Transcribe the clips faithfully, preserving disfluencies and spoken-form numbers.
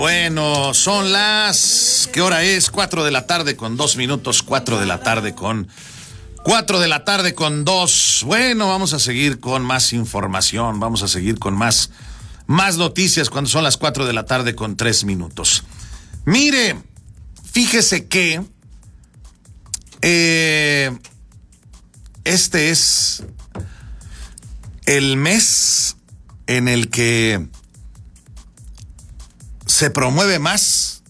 Bueno, son las... ¿Qué hora es? Cuatro de la tarde con dos minutos. Cuatro de la tarde con... Cuatro de la tarde con dos. Bueno, vamos a seguir con más información. Vamos a seguir con más... Más noticias cuando son las cuatro de la tarde con tres minutos. Mire, fíjese que... Eh, este es... el mes en el que... se promueve más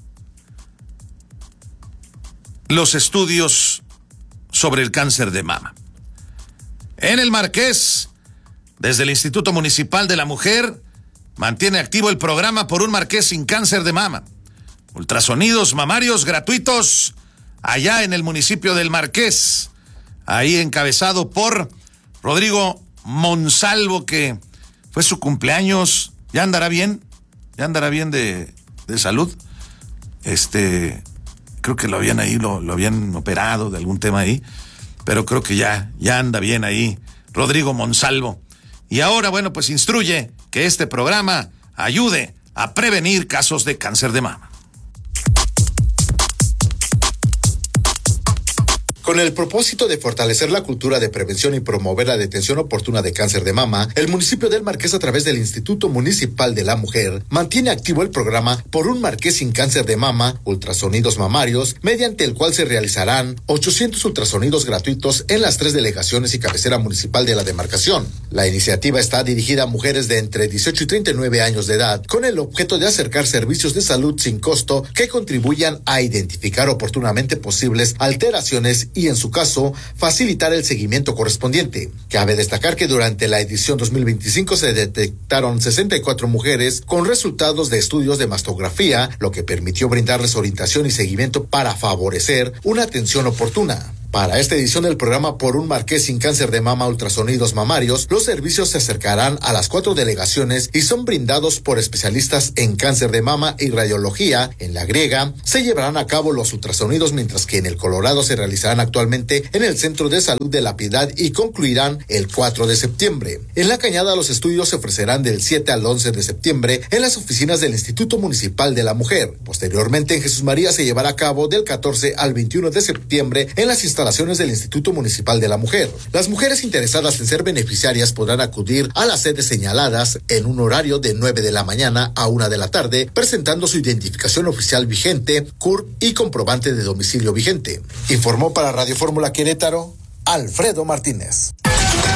los estudios sobre el cáncer de mama. En el Marqués, desde el Instituto Municipal de la Mujer, mantiene activo el programa Por un Marqués sin cáncer de mama. Ultrasonidos mamarios gratuitos allá en el municipio del Marqués, ahí encabezado por Rodrigo Monsalvo, que fue su cumpleaños. ¿Ya andará bien? ¿Ya andará bien de, de salud? Este, creo que lo habían ahí, lo, lo habían operado de algún tema ahí, pero creo que ya, ya anda bien ahí Rodrigo Monsalvo. Y ahora, bueno, pues instruye que este programa ayude a prevenir casos de cáncer de mama. Con el propósito de fortalecer la cultura de prevención y promover la detención oportuna de cáncer de mama, el municipio del Marqués, a través del Instituto Municipal de la Mujer, mantiene activo el programa Por un Marqués sin cáncer de mama, ultrasonidos mamarios, mediante el cual se realizarán ochocientos ultrasonidos gratuitos en las tres delegaciones y cabecera municipal de la demarcación. La iniciativa está dirigida a mujeres de entre dieciocho y treinta y nueve años de edad, con el objeto de acercar servicios de salud sin costo que contribuyan a identificar oportunamente posibles alteraciones y, en su caso, facilitar el seguimiento correspondiente. Cabe destacar que durante la edición dos mil veinticinco se detectaron sesenta y cuatro mujeres con resultados de estudios de mastografía, lo que permitió brindarles orientación y seguimiento para favorecer una atención oportuna. Para esta edición del programa Por un Marqués sin cáncer de mama, ultrasonidos mamarios, los servicios se acercarán a las cuatro delegaciones y son brindados por especialistas en cáncer de mama y radiología. En La Griega se llevarán a cabo los ultrasonidos, mientras que en el Colorado se realizarán actualmente en el Centro de Salud de La Piedad y concluirán el cuatro de septiembre. En La Cañada los estudios se ofrecerán del siete al once de septiembre en las oficinas del Instituto Municipal de la Mujer. Posteriormente, en Jesús María se llevará a cabo del catorce al veintiuno de septiembre en las instalaciones del Instituto Municipal de la Mujer. Las mujeres interesadas en ser beneficiarias podrán acudir a las sedes señaladas en un horario de nueve de la mañana a una de la tarde, presentando su identificación oficial vigente, C U R y comprobante de domicilio vigente. Informó para Radio Fórmula Querétaro, Alfredo Martínez.